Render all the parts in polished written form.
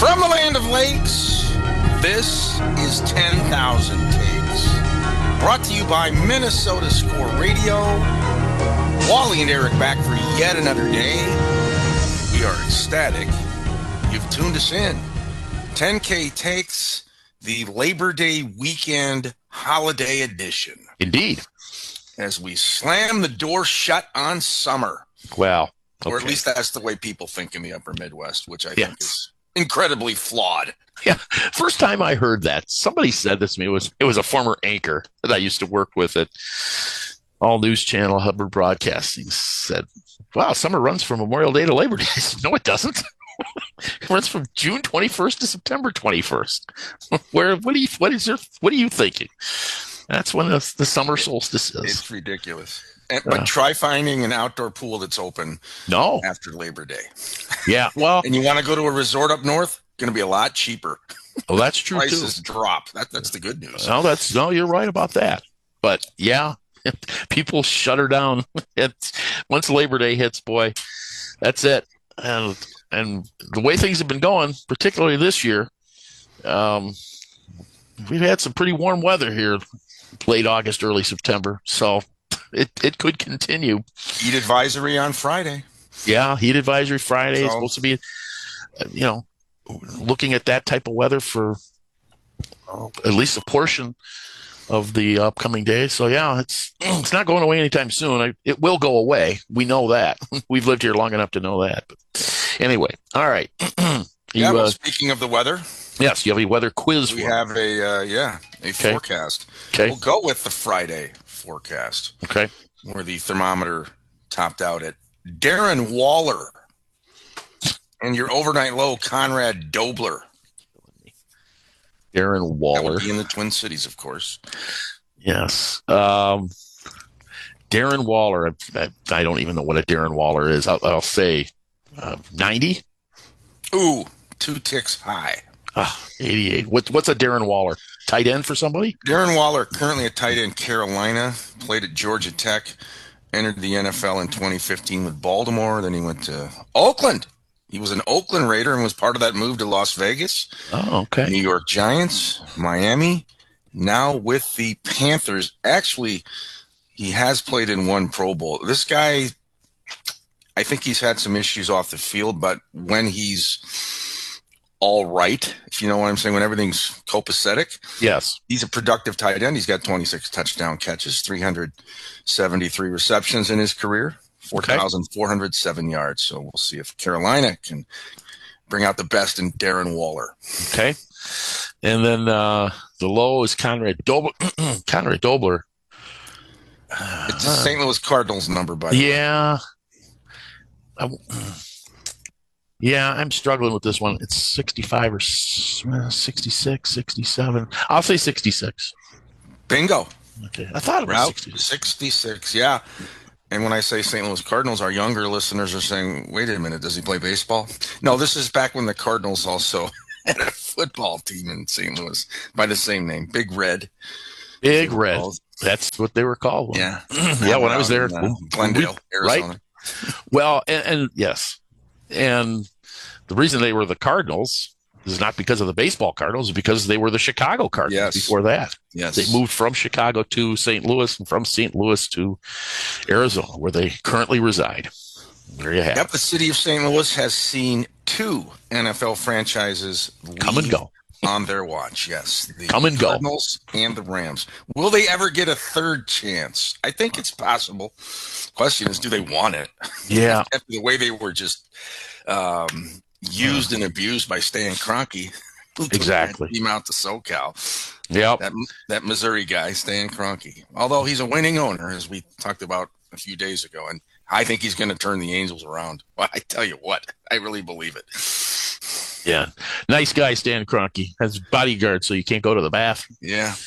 From the land of lakes, this is 10,000 Takes. Brought to you by Minnesota Score Radio. Wally and Eric back for yet another day. We are ecstatic. You've tuned us in. 10K Takes, the Labor Day weekend holiday edition. Indeed. As we slam the door shut on summer. Well, okay. Or at least that's the way people think in the upper Midwest, which I think is incredibly flawed. Yeah. First time I heard that, somebody said this to me. It was a former anchor that I used to work with at All News Channel, Hubbard Broadcasting. Said, wow, summer runs from Memorial Day to Labor Day. I said, no, it doesn't. It runs from June 21st to September 21st. What are you thinking? That's when the summer solstice is. It's ridiculous. But try finding an outdoor pool that's open after Labor Day. Yeah, well. And you want to go to a resort up north? Going to be a lot cheaper. Well, that's true, Prices too. drop. That's the good news. No, you're right about that. But, yeah, people shut her down. Once Labor Day hits, boy, that's it. And the way things have been going, particularly this year, we've had some pretty warm weather here late August, early September. So it could continue. Heat advisory on Friday. Yeah, heat advisory Friday is supposed to be, looking at that type of weather for at least a portion of the upcoming days. So, yeah, it's not going away anytime soon. It will go away. We know that. We've lived here long enough to know that. But anyway, all right. Speaking of the weather. Yes, you have a weather quiz we for have a forecast. Okay. We'll go with the Friday forecast. Okay. Where the thermometer topped out at Darren Waller. And your overnight low, Conrad Dobler. Darren Waller. That would be in the Twin Cities, of course. Yes. Darren Waller. I don't even know what a Darren Waller is. I'll say 90. Ooh, 2 ticks high. 88. What's a Darren Waller? Tight end for somebody? Darren Waller, currently a tight end, Carolina, played at Georgia Tech, entered the NFL in 2015 with Baltimore. Then he went to Oakland. He was an Oakland Raider and was part of that move to Las Vegas. Oh, okay. New York Giants, Miami, now with the Panthers. Actually, he has played in 1 Pro Bowl. This guy, I think he's had some issues off the field, but when he's all right, if you know what I'm saying, when everything's copacetic, yes, he's a productive tight end. He's got 26 touchdown catches, 373 receptions in his career. 4,407 yards. So we'll see if Carolina can bring out the best in Darren Waller. Okay. And then the low is Conrad Dobler. Conrad Dobler. It's the St. Louis Cardinals number, by the way. Yeah, I'm struggling with this one. It's 65 or 66, 67. I'll say 66. Bingo. Okay. I thought it was 66, yeah. And when I say St. Louis Cardinals, our younger listeners are saying, wait a minute, does he play baseball? No, this is back when the Cardinals also had a football team in St. Louis by the same name, Big Red. Big Red. That's what they were called. Yeah. Yeah, when I was there. Glendale, Arizona. Right? Well, and yes. And the reason they were the Cardinals is not because of the baseball Cardinals, it's because they were the Chicago Cardinals before that. Yes. They moved from Chicago to St. Louis and from St. Louis to Arizona, where they currently reside. There you have it. The city of St. Louis has seen 2 NFL franchises come and go on their watch. Yes. The come and Cardinals and the Rams. Will they ever get a 3rd chance? I think it's possible. Question is, do they want it? Yeah. After the way they were just used and abused by Stan Kroenke. Exactly. Team out to SoCal. Yep. That Missouri guy, Stan Kroenke. Although he's a winning owner, as we talked about a few days ago, and I think he's going to turn the Angels around. Well, I tell you what, I really believe it. Yeah. Nice guy, Stan Kroenke. Has bodyguard, so you can't go to the bath. Yeah.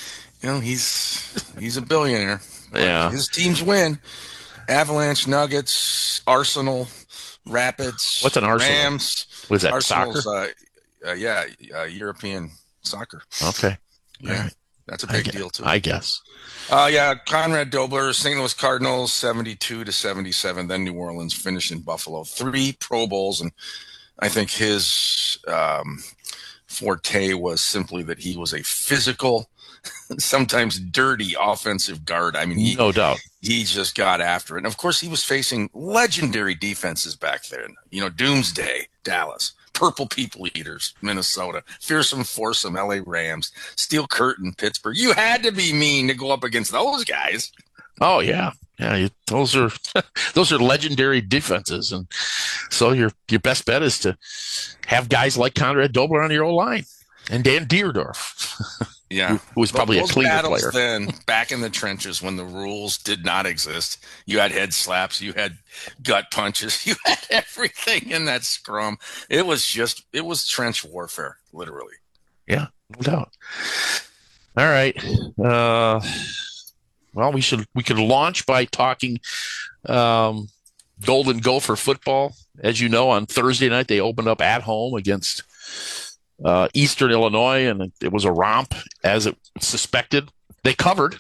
He's a billionaire. Yeah. His teams win. Avalanche, Nuggets, Arsenal, Rapids. What's an Arsenal? Rams. Was that Arsenal's, soccer? European soccer. Okay. Yeah. Right. That's a big deal, too. I guess. Conrad Dobler, St. Louis Cardinals, 72-77. Then New Orleans finished in Buffalo. 3 Pro Bowls and I think his forte was simply that he was a physical, sometimes dirty offensive guard. I mean, No doubt. he just got after it. And of course, he was facing legendary defenses back then. Doomsday, Dallas, Purple People Eaters, Minnesota, Fearsome Foursome, LA Rams, Steel Curtain, Pittsburgh. You had to be mean to go up against those guys. Oh yeah, yeah. Those are legendary defenses, and so your best bet is to have guys like Conrad Dobler on your old line and Dan Deerdorf. Yeah, who was probably a cleaner player. Then, back in the trenches when the rules did not exist, you had head slaps, you had gut punches, you had everything in that scrum. It was trench warfare, literally. Yeah, no doubt. All right. Well, we could launch by talking Golden Gopher football. As you know, on Thursday night they opened up at home against Eastern Illinois, and it was a romp, as it suspected. They covered.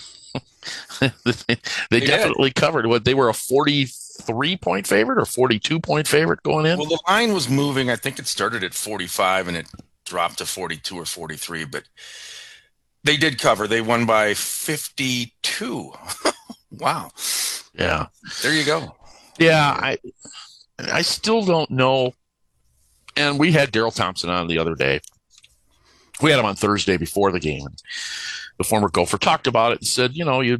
they definitely covered. What, they were a 43-point favorite or 42-point favorite going in? Well, the line was moving. I think it started at 45 and it dropped to 42 or 43, but they did cover. They won by 52. Wow. Yeah. There you go. Yeah, I still don't know. And we had Daryl Thompson on the other day. We had him on Thursday before the game. The former Gopher talked about it and said, you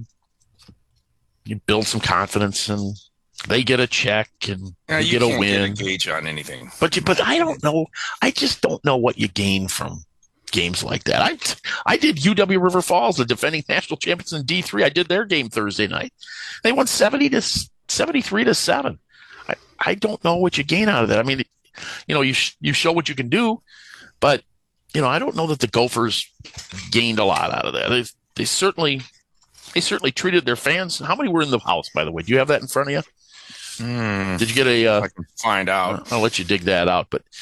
build some confidence and they get a check and you get a win. Get a gauge on anything. But I don't know. I just don't know what you gain from games like that. I did UW River Falls, the defending national champions in D3. I did their game Thursday night. They won 73-7. I don't know what you gain out of that. I mean, you show what you can do, but I don't know that the Gophers gained a lot out of that. They certainly treated their fans. How many were in the house, by the way? Do you have that in front of you? Did you get I can find out. I'll let you dig that out. But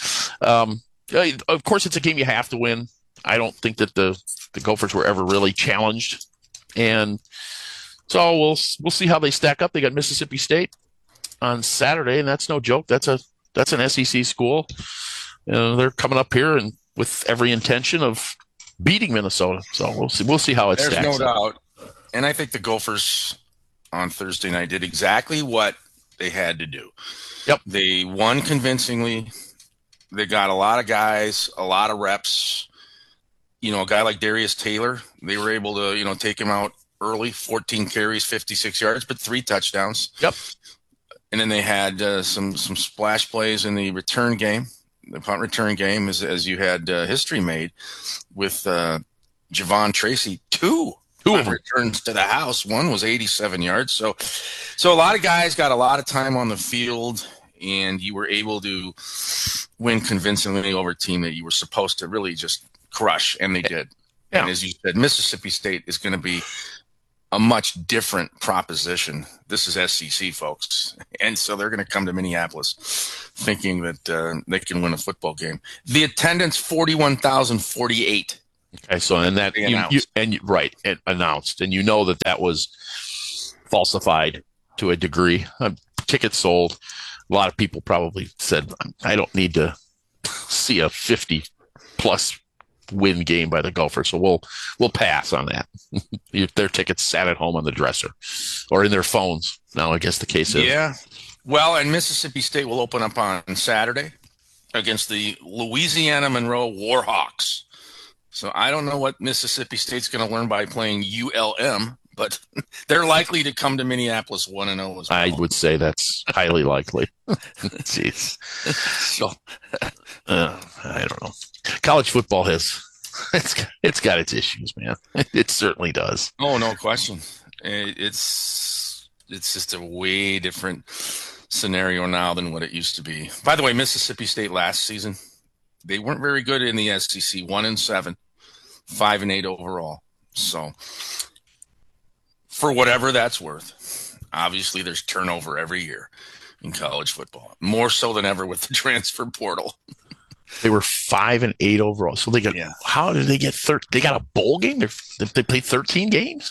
of course, it's a game you have to win. I don't think that the Gophers were ever really challenged, and so we'll see how they stack up. They got Mississippi State on Saturday, and that's no joke. That's an SEC school. They're coming up here and with every intention of beating Minnesota. So we'll see how it stacks up. There's no doubt. And I think the Gophers on Thursday night did exactly what they had to do. Yep. They won convincingly. They got a lot of guys, a lot of reps. A guy like Darius Taylor, they were able to, take him out early, 14 carries, 56 yards, but 3 touchdowns. Yep. And then they had some splash plays in the return game, the punt return game, as you had history made with Javon Tracy. Two returns to the house. One was 87 yards. So a lot of guys got a lot of time on the field, and you were able to win convincingly over a team that you were supposed to really just crush, and they did. Yeah. And as you said, Mississippi State is going to be a much different proposition. This is SEC, folks. And so they're going to come to Minneapolis thinking that they can win a football game. The attendance, 41,048. Okay, so and that announced, and that was falsified to a degree. Tickets sold. A lot of people probably said, "I don't need to see a 50+ win game by the Gophers, so we'll pass on that." Their tickets sat at home on the dresser or in their phones. Now, I guess the case is. Yeah. Well, and Mississippi State will open up on Saturday against the Louisiana Monroe Warhawks. So I don't know what Mississippi State's going to learn by playing ULM, but they're likely to come to Minneapolis 1-0 as well. I would say that's highly likely. Jeez. So, I don't know. College football it's got its issues, man. It certainly does. Oh, no question. It's just a way different scenario now than what it used to be. By the way, Mississippi State last season, they weren't very good in the SEC. 1-7, 5-8 overall. So, for whatever that's worth, obviously there's turnover every year in college football, more so than ever with the transfer portal. They were 5-8 overall. So they got. Yeah. How did they get? They got a bowl game. They played 13 games.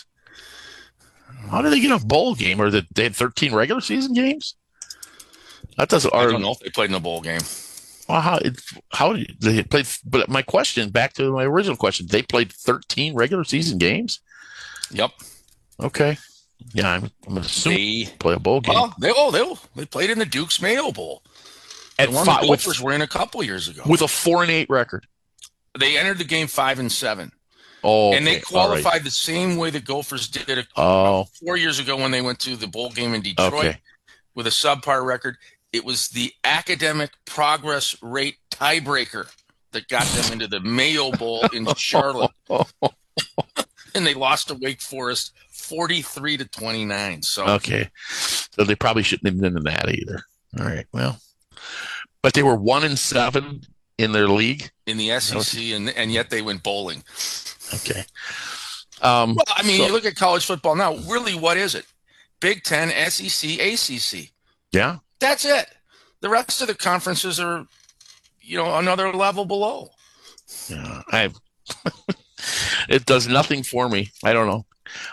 How did they get a bowl game? Or they had 13 regular season games? That doesn't. I don't know if they played in a bowl game. Well, how did they play? But my question, back to my original question, they played 13 regular season games? Yep. Okay. Yeah, I'm going to assume they play a bowl game. Well, they played in the Duke's Mayo Bowl. And one of the Gophers were in a couple years ago. With a 4-8 record. They entered the game 5-7. Oh, okay. And they qualified the same way the Gophers did it 4 years ago when they went to the bowl game in Detroit with a subpar record. It was the academic progress rate tiebreaker that got them into the Mayo Bowl in Charlotte. And they lost to Wake Forest 43-29. So they probably shouldn't have been in that either. All right. Well, but they were 1-7 in their league in the SEC, and yet they went bowling. Okay. Well, I mean, you look at college football now. Really, what is it? Big Ten, SEC, ACC. Yeah. That's it. The rest of the conferences are, another level below. Yeah, it does nothing for me. I don't know.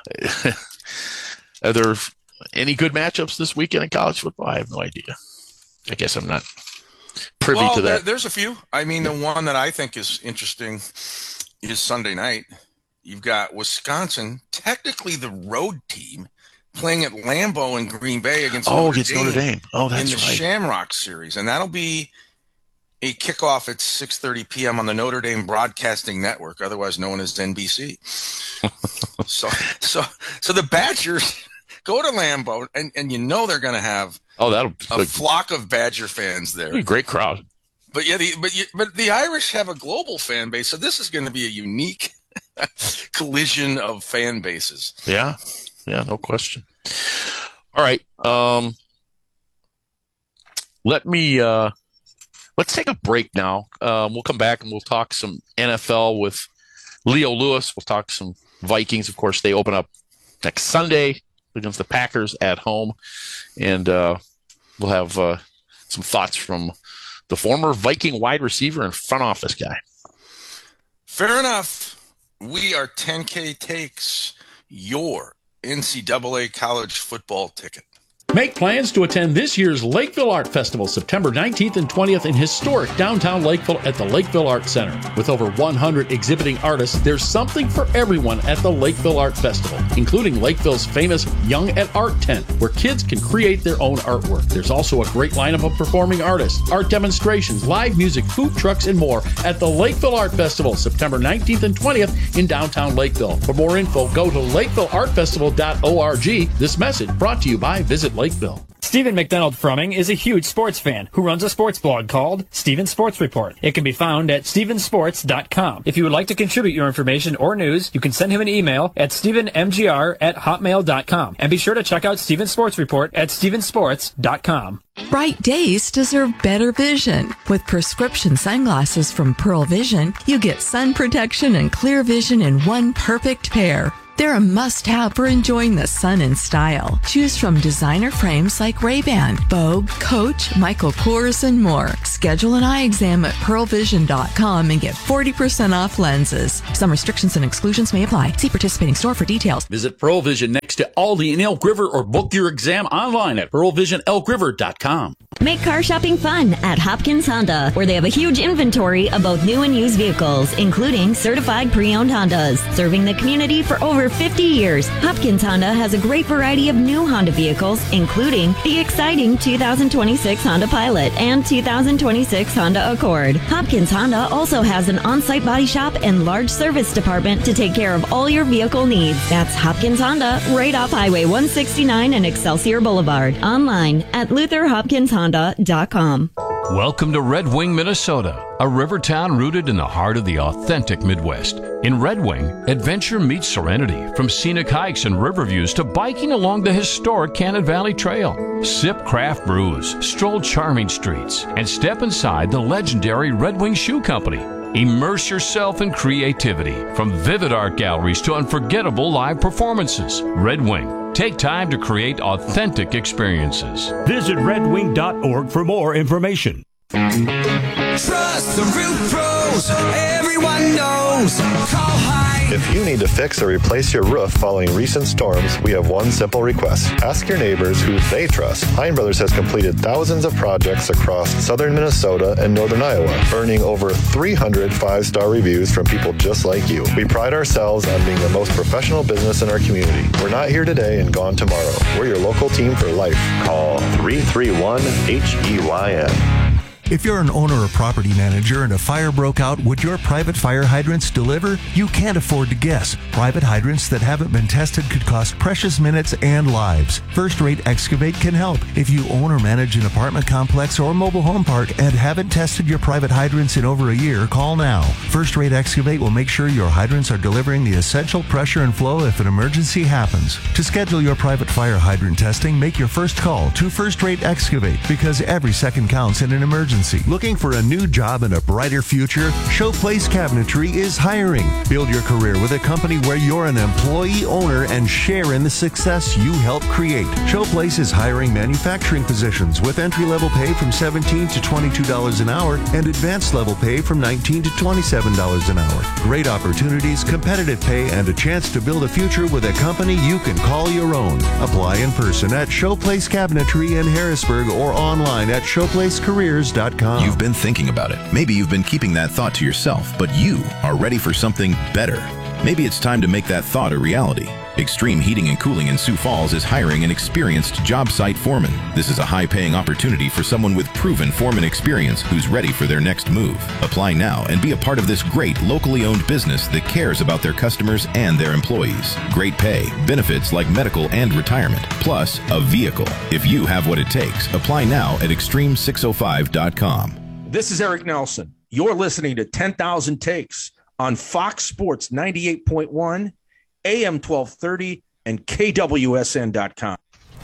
Are there any good matchups this weekend in college football? I have no idea. I guess I'm not privy to that. There's a few. I mean, the one that I think is interesting is Sunday night. You've got Wisconsin, technically the road team, playing at Lambeau in Green Bay against Notre Dame. Oh, that's in the Shamrock Series. And that'll be a kickoff at 6:30 p.m. on the Notre Dame Broadcasting Network, otherwise known as NBC. So the Badgers go to Lambeau, and they're going to have a flock of Badger fans there. A great crowd. But the Irish have a global fan base, so this is going to be a unique collision of fan bases. Yeah, no question. All right, let's take a break now. We'll come back and we'll talk some NFL with Leo Lewis. We'll talk some Vikings. Of course, they open up next Sunday against the Packers at home, and we'll have some thoughts from the former Viking wide receiver and front office guy. Fair enough. We are 10K Takes, your NCAA college football ticket. Make plans to attend this year's Lakeville Art Festival, September 19th and 20th in historic downtown Lakeville at the Lakeville Art Center. With over 100 exhibiting artists, there's something for everyone at the Lakeville Art Festival, including Lakeville's famous Young at Art tent, where kids can create their own artwork. There's also a great lineup of performing artists, art demonstrations, live music, food trucks, and more at the Lakeville Art Festival, September 19th and 20th in downtown Lakeville. For more info, go to lakevilleartfestival.org. This message brought to you by Visit Lakeville. Stephen McDonald Frumming is a huge sports fan who runs a sports blog called Stephen Sports Report. It can be found at stephensports.com. If you would like to contribute your information or news, you can send him an email at stephenmgr@hotmail.com. And be sure to check out Stephen Sports Report at stephensports.com. Bright days deserve better vision. With prescription sunglasses from Pearl Vision, you get sun protection and clear vision in one perfect pair. They're a must-have for enjoying the sun in style. Choose from designer frames like Ray-Ban, Vogue, Coach, Michael Kors, and more. Schedule an eye exam at pearlvision.com and get 40% off lenses. Some restrictions and exclusions may apply. See participating store for details. Visit Pearl Vision next to Aldi in Elk River or book your exam online at pearlvisionelkriver.com. Make car shopping fun at Hopkins Honda, where they have a huge inventory of both new and used vehicles, including certified pre-owned Hondas. Serving the community for over 50 years, Hopkins Honda has a great variety of new Honda vehicles, including the exciting 2026 Honda Pilot and 2026 Honda Accord. Hopkins Honda also has an on-site body shop and large service department to take care of all your vehicle needs. That's Hopkins Honda, right off Highway 169 and Excelsior Boulevard. Online at LutherHopkinsHonda.com. Welcome to Red Wing, Minnesota, a river town rooted in the heart of the authentic Midwest. In Red Wing, adventure meets serenity, from scenic hikes and river views to biking along the historic Cannon Valley Trail. Sip craft brews, stroll charming streets, and step inside the legendary Red Wing Shoe Company. Immerse yourself in creativity, from vivid art galleries to unforgettable live performances. Red Wing. Take time to create authentic experiences. Visit redwing.org for more information. Trust the Root Pros. Everyone knows. Call Hein. If you need to fix or replace your roof following recent storms, we have one simple request. Ask your neighbors who they trust. Hein Brothers has completed thousands of projects across southern Minnesota and northern Iowa, earning over 300 five-star reviews from people just like you. We pride ourselves on being the most professional business in our community. We're not here today and gone tomorrow. We're your local team for life. Call 331-HEYN. If you're an owner or property manager and a fire broke out, would your private fire hydrants deliver? You can't afford to guess. Private hydrants that haven't been tested could cost precious minutes and lives. First Rate Excavate can help. If you own or manage an apartment complex or mobile home park and haven't tested your private hydrants in over a year, call now. First Rate Excavate will make sure your hydrants are delivering the essential pressure and flow if an emergency happens. To schedule your private fire hydrant testing, make your first call to First Rate Excavate because every second counts in an emergency. Looking for a new job and a brighter future? Showplace Cabinetry is hiring. Build your career with a company where you're an employee owner and share in the success you help create. Showplace is hiring manufacturing positions with entry-level pay from $17 to $22 an hour and advanced level pay from $19 to $27 an hour. Great opportunities, competitive pay, and a chance to build a future with a company you can call your own. Apply in person at Showplace Cabinetry in Harrisburg or online at showplacecareers.com. You've been thinking about it. Maybe you've been keeping that thought to yourself, but you are ready for something better. Maybe it's time to make that thought a reality. Extreme Heating and Cooling in Sioux Falls is hiring an experienced job site foreman. This is a high-paying opportunity for someone with proven foreman experience who's ready for their next move. Apply now and be a part of this great locally owned business that cares about their customers and their employees. Great pay, benefits like medical and retirement, plus a vehicle. If you have what it takes, apply now at extreme605.com. This is Eric Nelson. You're listening to 10,000 Takes on Fox Sports 98.1, AM 1230, and KWSN.com.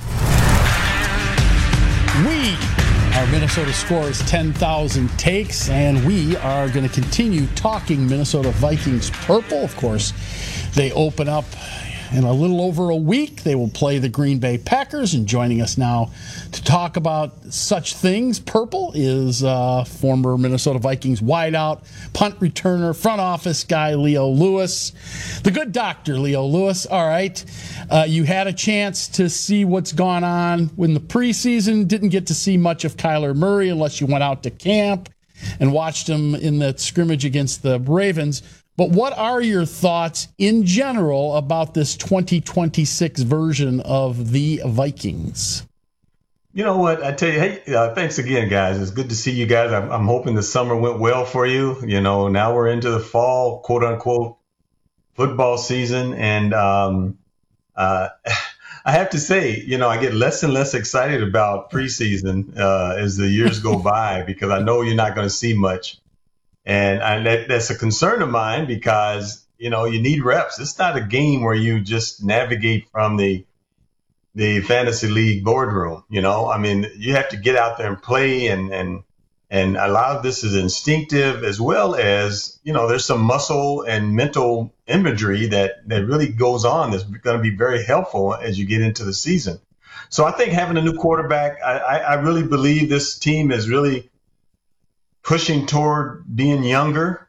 We are Minnesota Scores 10,000 Takes, and we are going to continue talking Minnesota Vikings purple. Of course, they open up in a little over a week. They will play the Green Bay Packers, and joining us now to talk about such things purple is former Minnesota Vikings wideout, punt returner, front office guy Leo Lewis, the good doctor Leo Lewis. All right, you had a chance to see what's gone on in the preseason. Didn't get to see much of Kyler Murray unless you went out to camp and watched him in that scrimmage against the Ravens. But what are your thoughts in general about this 2026 version of the Vikings? You know what? I tell you, hey, thanks again, guys. It's good to see you guys. I'm hoping the summer went well for you. You know, now we're into the fall, quote unquote, football season. And I have to say, you know, I get less and less excited about preseason as the years go by because I know you're not going to see much. And that's a concern of mine because, you know, you need reps. It's not a game where you just navigate from the fantasy league boardroom. You know, I mean, you have to get out there and play and a lot of this is instinctive as well as, you know, there's some muscle and mental imagery that really goes on that's going to be very helpful as you get into the season. So I think having a new quarterback, I really believe this team is really pushing toward being younger.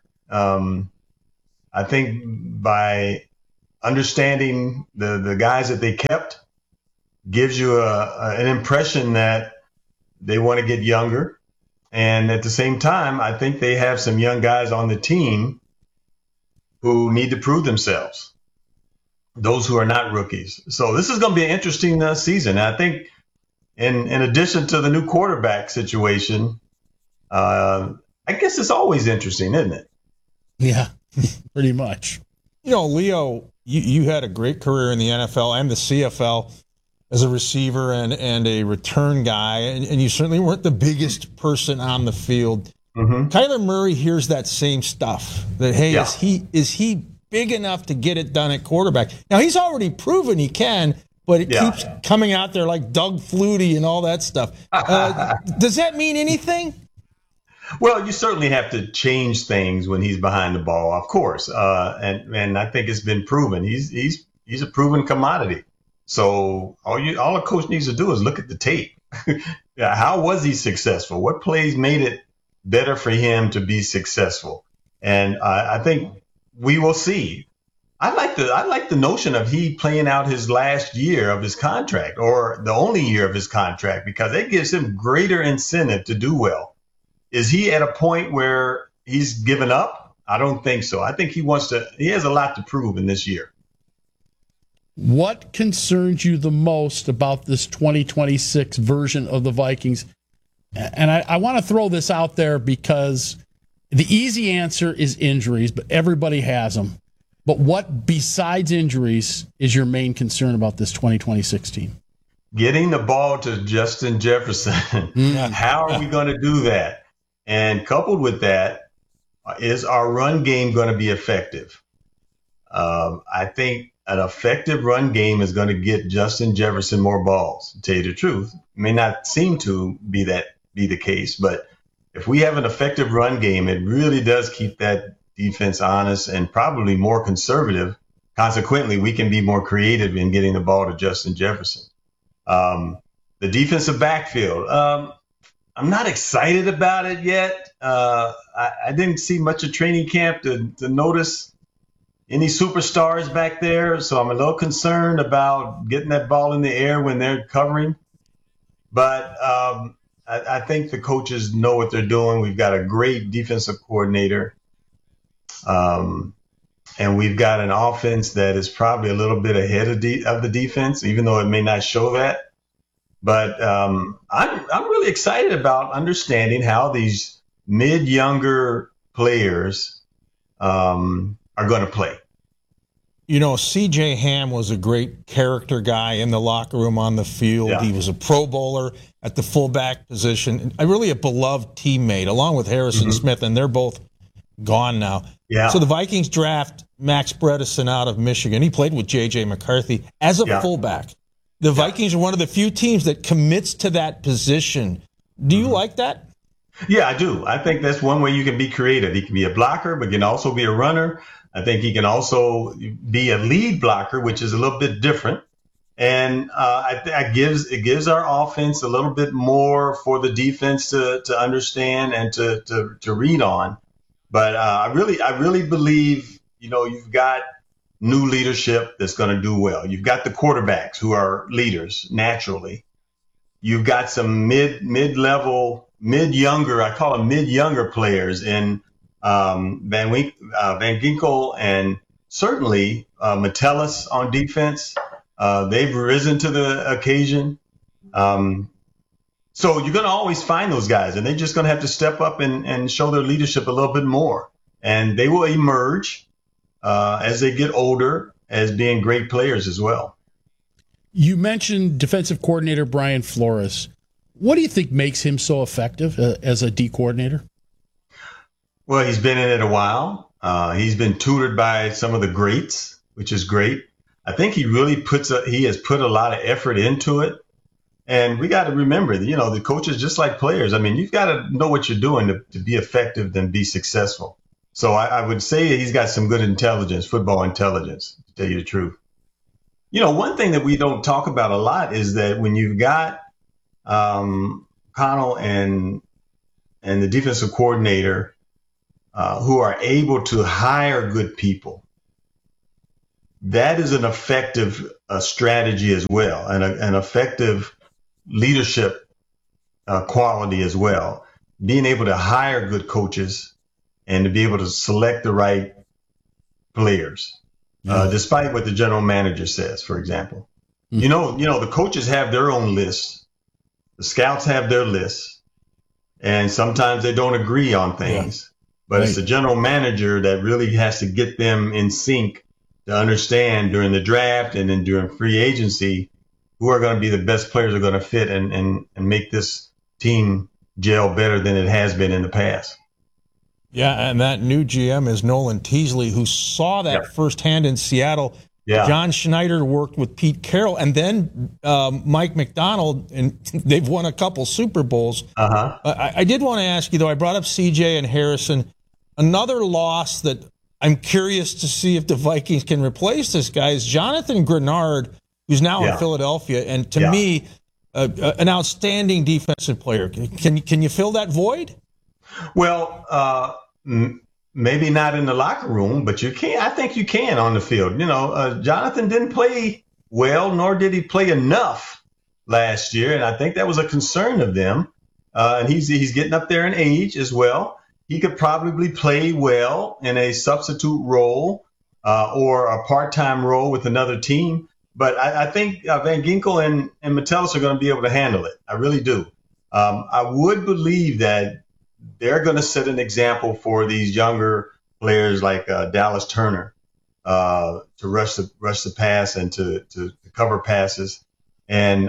I think by understanding the guys that they kept gives you an impression that they want to get younger. And at the same time, I think they have some young guys on the team who need to prove themselves, those who are not rookies. So this is going to be an interesting season. And I think in addition to the new quarterback situation, I guess it's always interesting, isn't it? Yeah, pretty much. You know, Leo, you had a great career in the NFL and the CFL as a receiver and a return guy, and you certainly weren't the biggest person on the field. Mm-hmm. Kyler Murray hears that same stuff, that, hey, yeah, is he big enough to get it done at quarterback? Now, he's already proven he can, but it keeps coming out there like Doug Flutie and all that stuff. Does that mean anything? Well, you certainly have to change things when he's behind the ball, of course. And I think it's been proven. He's a proven commodity. So all a coach needs to do is look at the tape. How was he successful? What plays made it better for him to be successful. And I think we will see. I like the notion of he playing out his last year of his contract, or the only year of his contract, because it gives him greater incentive to do well. Is he at a point where he's given up? I don't think so. I think he has a lot to prove in this year. What concerns you the most about this 2026 version of the Vikings? And I want to throw this out there because the easy answer is injuries, but everybody has them. But what, besides injuries, is your main concern about this 2026 team? Getting the ball to Justin Jefferson. How are we going to do that? And coupled with that, is our run game going to be effective? I think an effective run game is going to get Justin Jefferson more balls, to tell you the truth. It may not seem to be the case, but if we have an effective run game, it really does keep that defense honest and probably more conservative. Consequently, we can be more creative in getting the ball to Justin Jefferson. The defensive backfield, I'm not excited about it yet. I didn't see much of training camp to notice any superstars back there, so I'm a little concerned about getting that ball in the air when they're covering. But I think the coaches know what they're doing. We've got a great defensive coordinator. And we've got an offense that is probably a little bit ahead of the defense, even though it may not show that. But I'm really excited about understanding how these younger players are going to play. You know, C.J. Ham was a great character guy in the locker room, on the field. Yeah. He was a Pro Bowler at the fullback position. Really a beloved teammate, along with Harrison Smith, and they're both gone now. Yeah. So the Vikings draft Max Bredesen out of Michigan. He played with J.J. McCarthy as a fullback. The Vikings are one of the few teams that commits to that position. Do you like that? Yeah, I do. I think that's one way you can be creative. He can be a blocker, but can also be a runner. I think he can also be a lead blocker, which is a little bit different. And it gives our offense a little bit more for the defense to understand and to read on. But I really believe, you've got new leadership that's going to do well. You've got the quarterbacks who are leaders naturally. You've got some mid-level, mid-younger, I call them mid-younger players in Van Ginkel and certainly Metellus on defense. They've risen to the occasion. So you're going to always find those guys, and they're just going to have to step up and show their leadership a little bit more. And they will emerge as they get older as being great players as well. You mentioned defensive coordinator Brian Flores. What do you think makes him so effective as a D coordinator? Well, he's been in it a while. He's been tutored by some of the greats, which is great. I think he really has put a lot of effort into it. And we got to remember, the coaches, just like players, I mean, you've got to know what you're doing to be effective and be successful. So I would say he's got some good intelligence, football intelligence, to tell you the truth. One thing that we don't talk about a lot is that when you've got Connell and the defensive coordinator who are able to hire good people, that is an effective strategy as well, and an effective leadership quality as well. Being able to hire good coaches and to be able to select the right players, despite what the general manager says, for example. The coaches have their own lists. The scouts have their lists, and sometimes they don't agree on things. But it's the general manager that really has to get them in sync to understand during the draft and then during free agency who are going to be the best players that are going to fit and make this team gel better than it has been in the past. Yeah, and that new GM is Nolan Teasley, who saw that firsthand in Seattle. Yeah. John Schneider worked with Pete Carroll, and then Mike McDonald, and they've won a couple Super Bowls. I did want to ask you, though, I brought up CJ and Harrison. Another loss that I'm curious to see if the Vikings can replace this guy is Jonathan Grenard, who's now in Philadelphia, and to me, an outstanding defensive player. Can you fill that void? Well, maybe not in the locker room, but you can. I think you can on the field. Jonathan didn't play well, nor did he play enough last year, and I think that was a concern of them. And he's getting up there in age as well. He could probably play well in a substitute role or a part-time role with another team. But I think Van Ginkel and Metellus are going to be able to handle it. I really do. I would believe that they're going to set an example for these younger players like Dallas Turner to rush the pass and to cover passes. And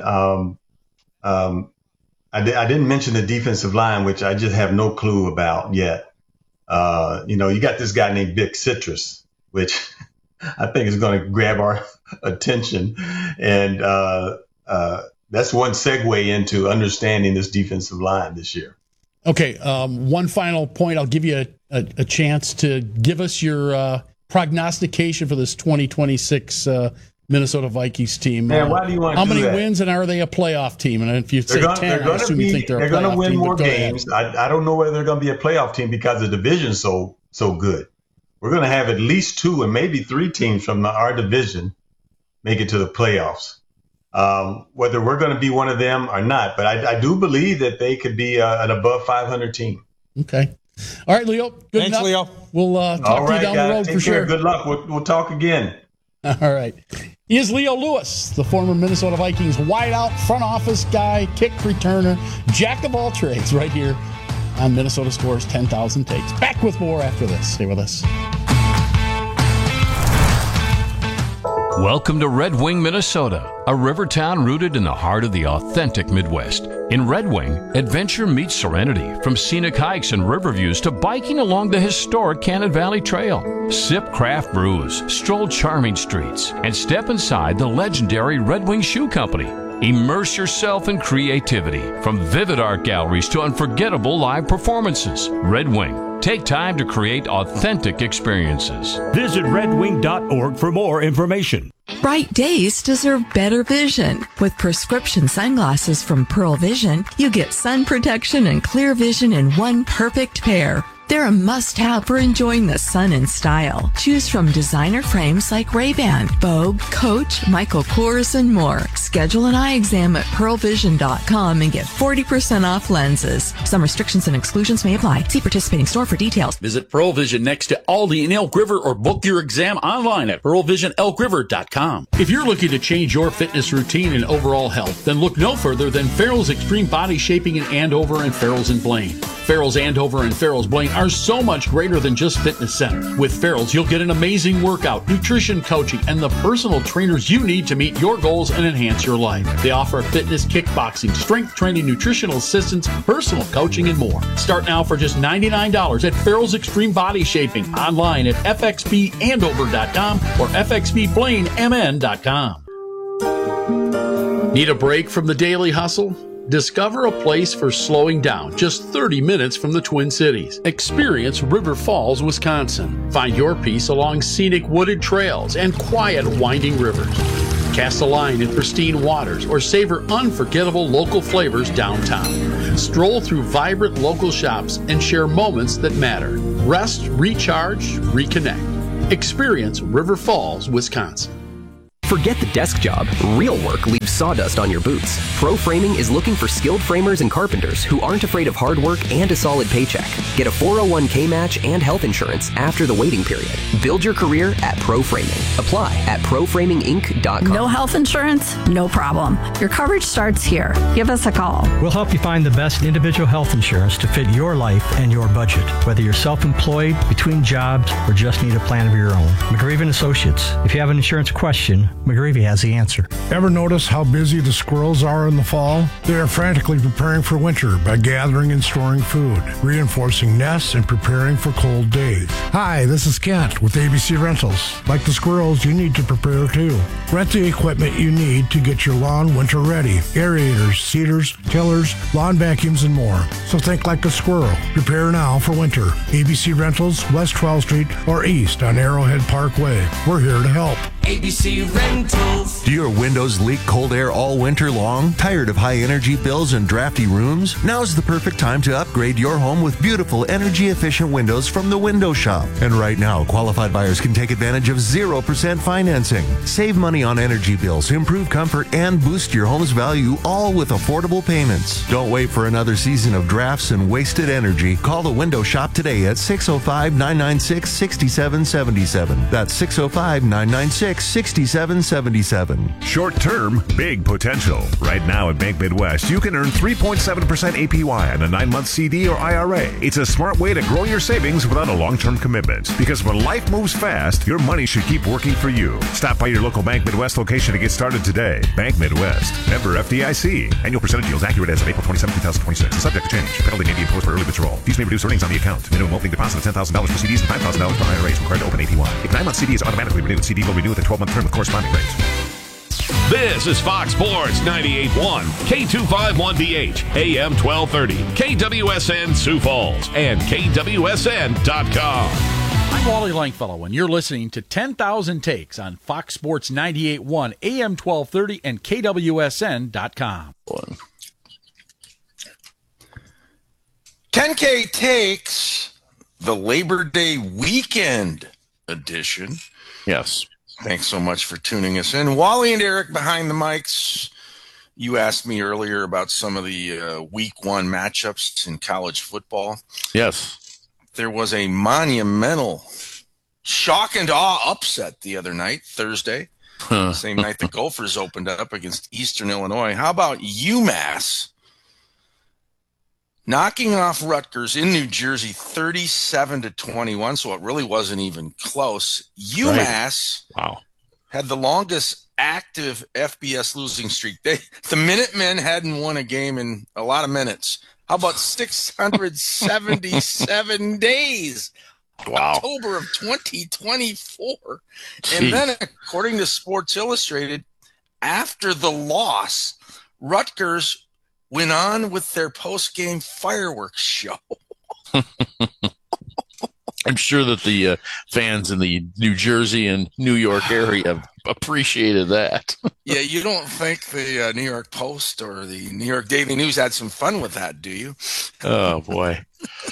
I didn't mention the defensive line, which I just have no clue about yet. You got this guy named Vic Citrus, which I think is going to grab our attention. And that's one segue into understanding this defensive line this year. Okay, one final point. I'll give you a chance to give us your prognostication for this 2026 Minnesota Vikings team. Man, why do you want to How do many that? wins, and are they a playoff team? And if you say 10, I assume you think they're a playoff team. They're going to win more but go ahead. games. I don't know whether they're going to be a playoff team because the division's so good. We're going to have at least 2 and maybe 3 teams from our division make it to the playoffs. Whether we're going to be one of them or not, but I do believe that they could be an above 500 team. Okay. All right, Leo. Good Thanks, enough. Leo. We'll talk to you down the road Take for care. sure. Good luck. We'll talk again. All right. He is Leo Lewis, the former Minnesota Vikings wideout, front office guy, kick returner, jack of all trades, right here on Minnesota Scores 10,000 Takes. Back with more after this. Stay with us. Welcome to Red Wing, Minnesota, a river town rooted in the heart of the authentic Midwest. In Red Wing, adventure meets serenity, from scenic hikes and river views to biking along the historic Cannon Valley Trail. Sip craft brews, stroll charming streets, and step inside the legendary Red Wing Shoe Company. Immerse yourself in creativity, from vivid art galleries to unforgettable live performances. Red Wing. Take time to create authentic experiences. Visit redwing.org for more information. Bright days deserve better vision. With prescription sunglasses from Pearl Vision, you get sun protection and clear vision in one perfect pair. They're a must-have for enjoying the sun in style. Choose from designer frames like Ray-Ban, Vogue, Coach, Michael Kors, and more. Schedule an eye exam at pearlvision.com and get 40% off lenses. Some restrictions and exclusions may apply. See participating store for details. Visit Pearl Vision next to Aldi in Elk River or book your exam online at pearlvisionelkriver.com. If you're looking to change your fitness routine and overall health, then look no further than Farrell's Extreme Body Shaping in Andover and Farrell's in Blaine. Farrell's Andover and Farrell's Blaine are so much greater than just fitness centers. With Farrell's, you'll get an amazing workout, nutrition coaching, and the personal trainers you need to meet your goals and enhance your life. They offer fitness, kickboxing, strength training, nutritional assistance, personal coaching, and more. Start now for just $99 at Farrell's Extreme Body Shaping, online at fxbandover.com or fxbblaine.mn.com. Need a break from the daily hustle? Discover a place for slowing down just 30 minutes from the Twin Cities. Experience River Falls, Wisconsin. Find your peace along scenic wooded trails and quiet winding rivers. Cast a line in pristine waters or savor unforgettable local flavors downtown. Stroll through vibrant local shops and share moments that matter. Rest, recharge, reconnect. Experience River Falls, Wisconsin. Forget the desk job. Real work leaves sawdust on your boots. Pro Framing is looking for skilled framers and carpenters who aren't afraid of hard work and a solid paycheck. Get a 401k match and health insurance after the waiting period. Build your career at Pro Framing. Apply at proframinginc.com. No health insurance? No problem. Your coverage starts here. Give us a call. We'll help you find the best individual health insurance to fit your life and your budget. Whether you're self-employed, between jobs, or just need a plan of your own. McGreevy & Associates. If you have an insurance question, McGreevy has the answer. Ever notice how busy the squirrels are in the fall? They are frantically preparing for winter by gathering and storing food, reinforcing nests, and preparing for cold days. Hi, this is Kent with ABC Rentals. Like the squirrels, you need to prepare too. Rent the equipment you need to get your lawn winter ready. Aerators, seeders, tillers, lawn vacuums, and more. So think like a squirrel. Prepare now for winter. ABC Rentals, West 12th Street or east on Arrowhead Parkway. We're here to help. ABC Rentals. Do your windows leak cold air all winter long? Tired of high energy bills and drafty rooms? Now's the perfect time to upgrade your home with beautiful energy efficient windows from the Window Shop. And right now, qualified buyers can take advantage of 0% financing. Save money on energy bills, improve comfort, and boost your home's value, all with affordable payments. Don't wait for another season of drafts and wasted energy. Call the Window Shop today at 605-996-6777. That's 605-996-6777. Short term, big potential. Right now at Bank Midwest, you can earn 3.7% APY on a 9-month CD or IRA. It's a smart way to grow your savings without a long-term commitment. Because when life moves fast, your money should keep working for you. Stop by your local Bank Midwest location to get started today. Bank Midwest. Member FDIC. Annual percentage yields accurate as of April 27, 2026. Subject to change. Penalty may be imposed for early withdrawal. Fees may reduce earnings on the account. Minimum opening deposit of $10,000 for CDs and $5,000 for IRAs required to open APY. If 9-month CD is automatically renewed, CD will renew with a 12-month term with corresponding rates. This is Fox Sports 98.1, K251BH, AM 1230, KWSN Sioux Falls, and KWSN.com. I'm Wally Langfellow, and you're listening to 10,000 Takes on Fox Sports 98.1, AM 1230, and KWSN.com. 10K Takes, the Labor Day weekend edition. Yes. Thanks so much for tuning us in. Wally and Eric behind the mics. You asked me earlier about some of the week one matchups in college football. Yes. There was a monumental shock and awe upset the other night, Thursday. Same night the Gophers opened up against Eastern Illinois. How about UMass knocking off Rutgers in New Jersey 37-21, so it really wasn't even close. UMass had the longest active FBS losing streak. The Minutemen hadn't won a game in a lot of minutes. How about 677 days? Wow. October of 2024. Jeez. And then, according to Sports Illustrated, after the loss, Rutgers went on with their post-game fireworks show. I'm sure that the fans in the New Jersey and New York area appreciated that. Yeah, you don't think the New York Post or the New York Daily News had some fun with that, do you? Oh, boy.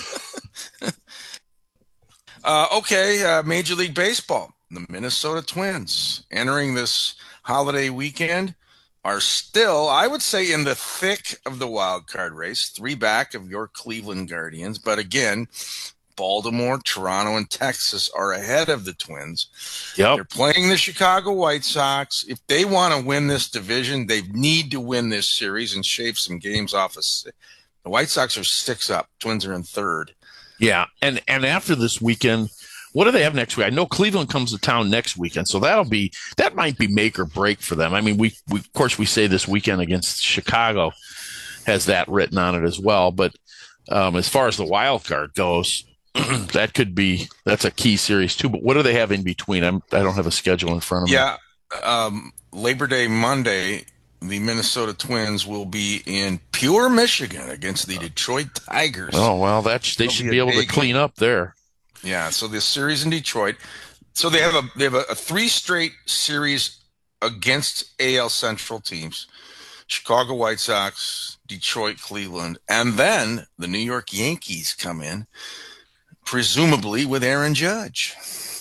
Okay, Major League Baseball. The Minnesota Twins entering this holiday weekend are still, I would say, in the thick of the wild card race, 3 back of your Cleveland Guardians. But again, Baltimore, Toronto, and Texas are ahead of the Twins. Yep. They're playing the Chicago White Sox. If they want to win this division, they need to win this series and shave some games off of. The White Sox are 6 up. Twins are in 3rd. Yeah, and after this weekend, what do they have next week? I know Cleveland comes to town next weekend, so that might be make or break for them. I mean, we of course we say this weekend against Chicago has that written on it as well. But as far as the wild card goes, that's a key series too. But what do they have in between? I don't have a schedule in front of me. Yeah, Labor Day Monday, the Minnesota Twins will be in Pure, Michigan against the Detroit Tigers. Oh well, they should be able to clean up there. Yeah, so this series in Detroit. So they have a 3 straight series against AL Central teams. Chicago White Sox, Detroit, Cleveland, and then the New York Yankees come in, presumably with Aaron Judge.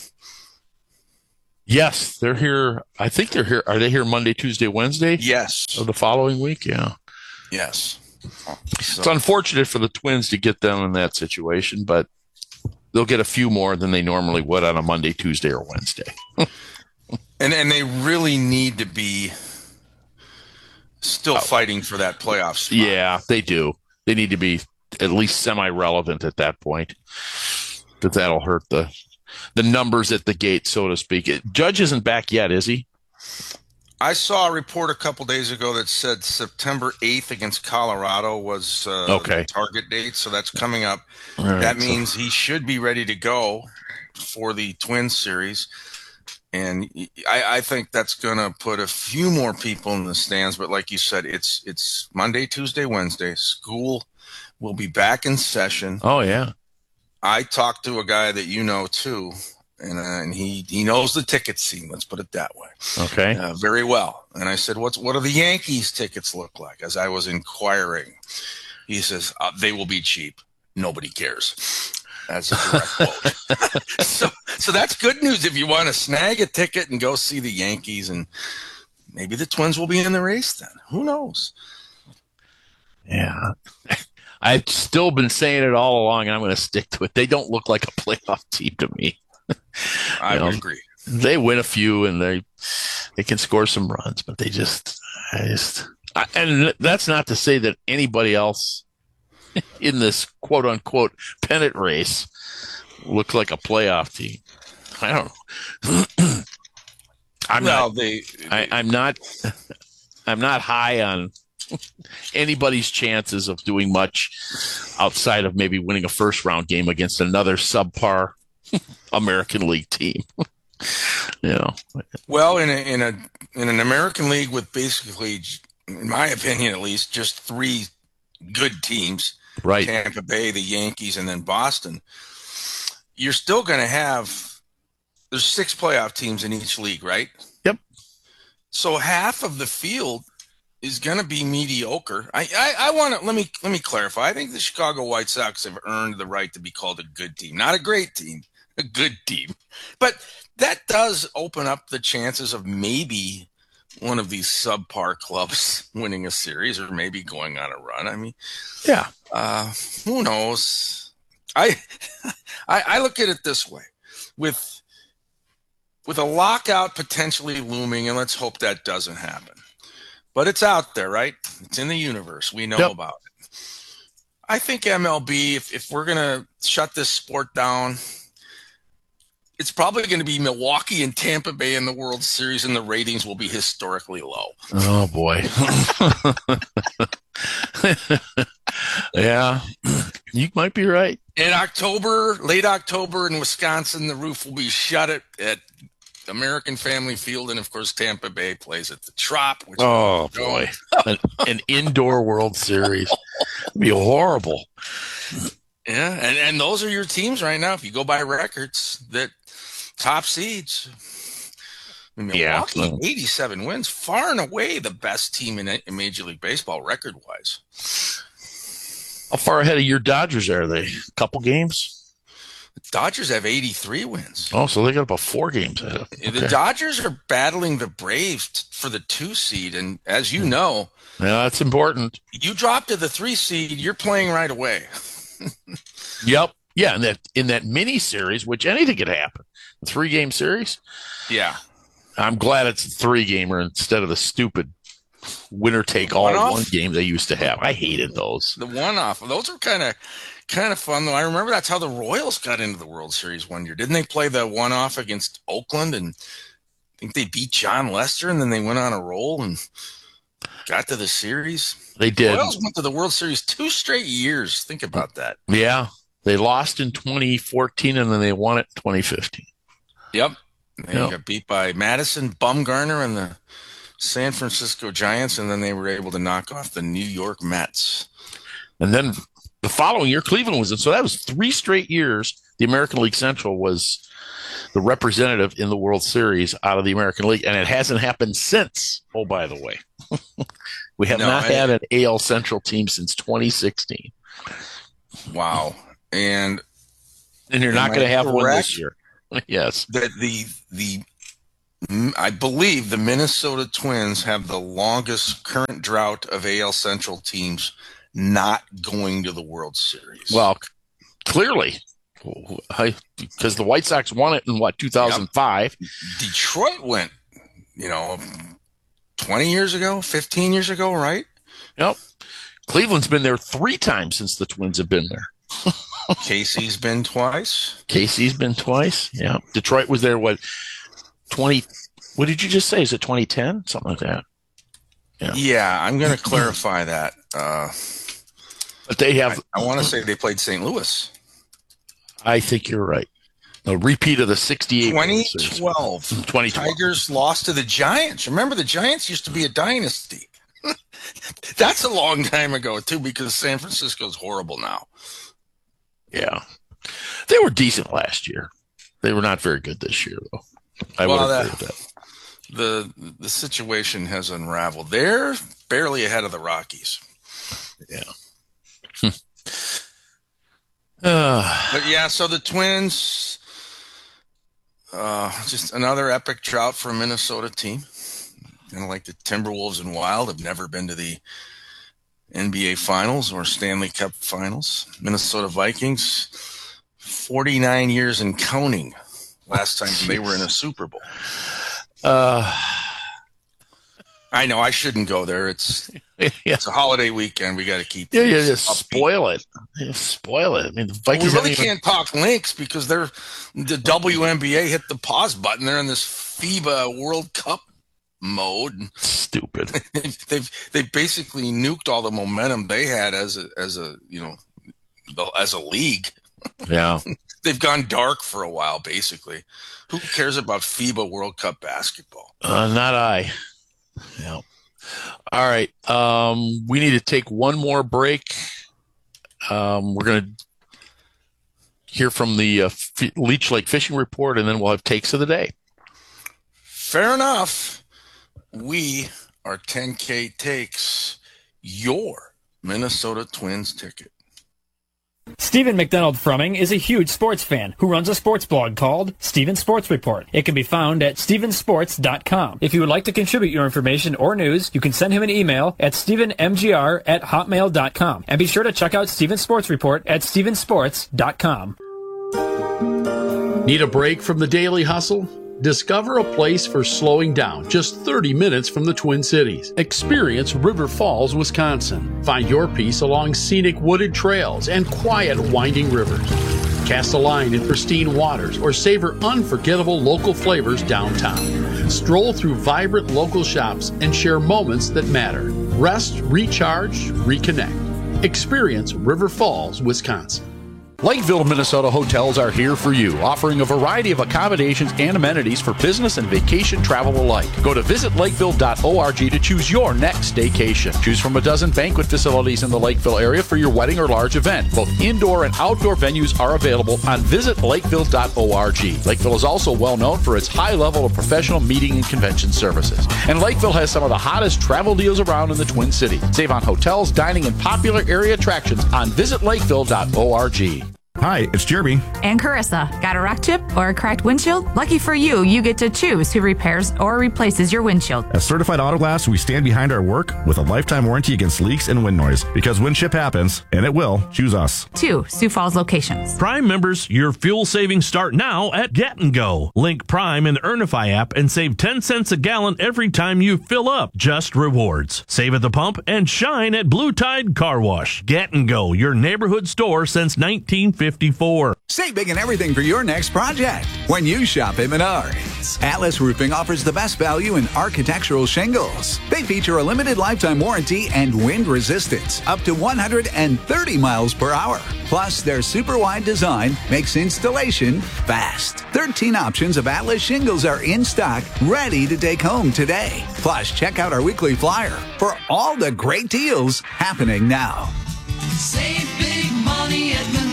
Yes, they're here. I think they're here. Are they here Monday, Tuesday, Wednesday? Yes. Of the following week? Yeah. Yes. It's unfortunate for the Twins to get them in that situation, but they'll get a few more than they normally would on a Monday, Tuesday, or Wednesday. and they really need to be still fighting for that playoff spot. Yeah, they do. They need to be at least semi-relevant at that point. But that'll hurt the numbers at the gate, so to speak. Judge isn't back yet, is he? I saw a report a couple days ago that said September 8th against Colorado was the target date, so that's coming up. Right, that means he should be ready to go for the Twins series. And I think that's going to put a few more people in the stands. But like you said, it's Monday, Tuesday, Wednesday. School will be back in session. Oh, yeah. I talked to a guy that you know, too, and he knows the ticket scene. Let's put it that way. Okay. Very well. And I said, what do the Yankees tickets look like? As I was inquiring, he says, they will be cheap. Nobody cares. That's a direct quote. So that's good news if you want to snag a ticket and go see the Yankees, and maybe the Twins will be in the race then. Who knows? Yeah. I've still been saying it all along, and I'm going to stick to it. They don't look like a playoff team to me. I would agree. They win a few, and they can score some runs, but and that's not to say that anybody else in this quote unquote pennant race look like a playoff team. I don't know. I'm not high on anybody's chances of doing much outside of maybe winning a first round game against another subpar American League team. Well, in an American League with basically, in my opinion at least, just three good teams, right? Tampa Bay, the Yankees, and then Boston. You're still going to have, there's 6 playoff teams in each league, right? Yep. So half of the field is going to be mediocre. I want to, let me clarify. I think the Chicago White Sox have earned the right to be called a good team, not a great team, a good team. But that does open up the chances of maybe one of these subpar clubs winning a series or maybe going on a run. I mean, yeah. Who knows? I look at it this way, with a lockout potentially looming, and let's hope that doesn't happen. But it's out there, right? It's in the universe. We know about it. I think MLB, if we're going to shut this sport down, it's probably going to be Milwaukee and Tampa Bay in the World Series, and the ratings will be historically low. Oh, boy. Yeah, you might be right. In October, late October in Wisconsin, the roof will be shut at American Family Field, and of course Tampa Bay plays at the Trop. Which boy, an indoor World Series. It'd be horrible. Yeah, and those are your teams right now. If you go by records, that top seeds. I mean, Milwaukee, 87 wins, far and away the best team in Major League Baseball record-wise. How far ahead of your Dodgers are they? A couple games? The Dodgers have 83 wins. Oh, so they got about 4 games ahead. Okay. The Dodgers are battling the Braves for the 2 seed, and as you know, yeah, that's important. You drop to the 3 seed, you're playing right away. Yep. Yeah, in that mini series, which anything could happen. The 3-game series? Yeah. I'm glad it's a 3-gamer instead of the stupid winner-take-all one game they used to have. I hated those. The one-off. Those were kind of fun, though. I remember that's how the Royals got into the World Series one year. Didn't they play the one-off against Oakland? And I think they beat John Lester, and then they went on a roll and got to the series. They did. The Royals went to the World Series 2 straight years. Think about that. Yeah. They lost in 2014, and then they won it in 2015. Yep. They got beat by Madison Bumgarner and the San Francisco Giants, and then they were able to knock off the New York Mets. And then the following year, Cleveland was in. So that was 3 straight years. The American League Central was the representative in the World Series out of the American League, and it hasn't happened since. Oh, by the way, we have not had an AL Central team since 2016. Wow. And you're not going to have one this year. Yes. That I believe the Minnesota Twins have the longest current drought of AL Central teams not going to the World Series. Well, clearly, because the White Sox won it in 2005. Yep. Detroit went, 20 years ago, 15 years ago, right? Yep. Cleveland's been there 3 times since the Twins have been there. Casey's been twice. Yeah. Detroit was there, 20? What did you just say? Is it 2010? Something like that. Yeah, I'm going to clarify that. But they have. I want to say they played St. Louis. I think you're right. A repeat of the 68. 2012. Tigers lost to the Giants. Remember, the Giants used to be a dynasty. That's a long time ago, too, because San Francisco's horrible now. Yeah. They were decent last year. They were not very good this year, though. I would agree with that. The situation has unraveled. They're barely ahead of the Rockies. Yeah. But yeah, so the Twins, just another epic drought for a Minnesota team. Kind of like the Timberwolves and Wild have never been to the NBA Finals or Stanley Cup Finals. Minnesota Vikings, 49 years and counting. Last time they were in a Super Bowl. I know I shouldn't go there. It's a holiday weekend. We got to keep. Yeah, spoil it. Spoil it. I mean, the Vikings. We really can't talk Lynx because the WNBA hit the pause button. They're in this FIBA World Cup mode. Stupid. They basically nuked all the momentum they had as a league. Yeah. They've gone dark for a while, basically. Who cares about FIBA World Cup basketball? Not I. Yeah. All right. We need to take one more break. We're going to hear from the Leech Lake Fishing Report, and then we'll have takes of the day. Fair enough. We are 10K Takes, your Minnesota Twins ticket. Stephen McDonald Frumming is a huge sports fan who runs a sports blog called Steven Sports Report. It can be found at stevensports.com. If you would like to contribute your information or news, you can send him an email at stevenmgr@hotmail.com. And be sure to check out Steven Sports Report at stevensports.com. Need a break from the daily hustle? Discover a place for slowing down just 30 minutes from the Twin Cities. Experience River Falls, Wisconsin. Find your peace along scenic wooded trails and quiet winding rivers. Cast a line in pristine waters or savor unforgettable local flavors downtown. Stroll through vibrant local shops and share moments that matter. Rest, recharge, reconnect. Experience River Falls, Wisconsin. Lakeville, Minnesota hotels are here for you, offering a variety of accommodations and amenities for business and vacation travel alike. Go to visitlakeville.org to choose your next staycation. Choose from a dozen banquet facilities in the Lakeville area for your wedding or large event. Both indoor and outdoor venues are available on visitlakeville.org. Lakeville is also well known for its high level of professional meeting and convention services. And Lakeville has some of the hottest travel deals around in the Twin Cities. Save on hotels, dining, and popular area attractions on visitlakeville.org. Hi, it's Jeremy. And Carissa. Got a rock chip or a cracked windshield? Lucky for you, you get to choose who repairs or replaces your windshield. At Certified Auto Glass, we stand behind our work with a lifetime warranty against leaks and wind noise. Because when ship happens, and it will, choose us. 2 Sioux Falls locations. Prime members, your fuel savings start now at Get & Go. Link Prime in the Earnify app and save 10 cents a gallon every time you fill up. Just rewards. Save at the pump and shine at Blue Tide Car Wash. Get & Go, your neighborhood store since 1954. Save big and everything for your next project when you shop at Menards. Atlas Roofing offers the best value in architectural shingles. They feature a limited lifetime warranty and wind resistance up to 130 miles per hour. Plus, their super wide design makes installation fast. 13 options of Atlas shingles are in stock, ready to take home today. Plus, check out our weekly flyer for all the great deals happening now. Save big money at Menards.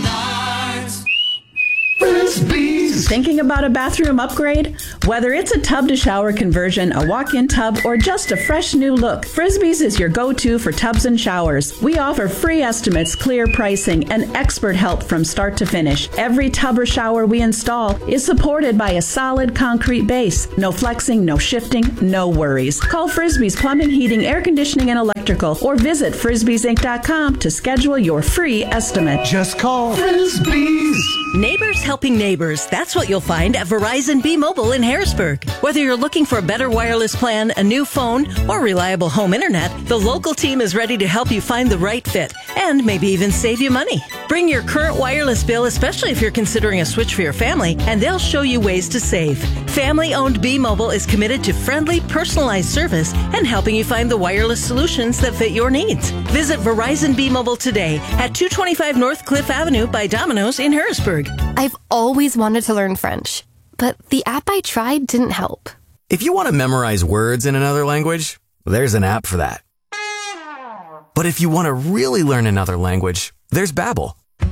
Frisbees. Thinking about a bathroom upgrade? Whether it's a tub to shower conversion, a walk-in tub, or just a fresh new look, Frisbees is your go-to for tubs and showers. We offer free estimates, clear pricing, and expert help from start to finish. Every tub or shower we install is supported by a solid concrete base. No flexing, no shifting, no worries. Call Frisbees Plumbing, Heating, Air Conditioning, and Electrical, or visit frisbeesinc.com to schedule your free estimate. Just call Frisbees. Neighbors helping neighbors. That's what you'll find at Verizon B-Mobile in Harrisburg. Whether you're looking for a better wireless plan, a new phone, or reliable home internet, the local team is ready to help you find the right fit and maybe even save you money. Bring your current wireless bill, especially if you're considering a switch for your family, and they'll show you ways to save. Family-owned B-Mobile is committed to friendly, personalized service and helping you find the wireless solutions that fit your needs. Visit Verizon B-Mobile today at 225 North Cliff Avenue by Domino's in Harrisburg. I've always wanted to learn French, but the app I tried didn't help. If you want to memorize words in another language, there's an app for that. But if you want to really learn another language, there's Babbel.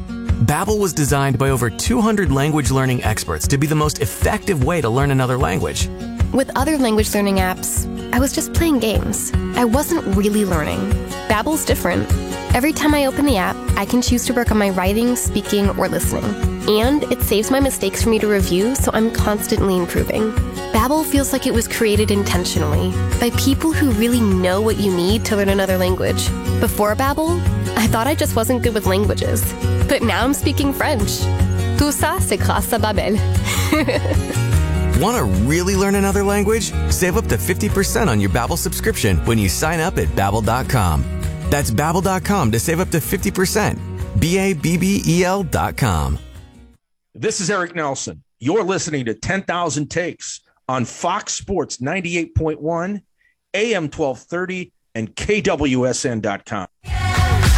Babbel was designed by over 200 language learning experts to be the most effective way to learn another language. With other language learning apps, I was just playing games. I wasn't really learning. Babbel's different. Every time I open the app, I can choose to work on my writing, speaking, or listening. And it saves my mistakes for me to review, so I'm constantly improving. Babbel feels like it was created intentionally by people who really know what you need to learn another language. Before Babbel, I thought I just wasn't good with languages. But now I'm speaking French. Tout ça, c'est grâce à Babbel. Want to really learn another language? Save up to 50% on your Babbel subscription when you sign up at Babbel.com. That's Babbel.com to save up to 50%. Babbel.com. This is Eric Nelson. You're listening to 10,000 Takes on Fox Sports 98.1, AM 1230, and KWSN.com.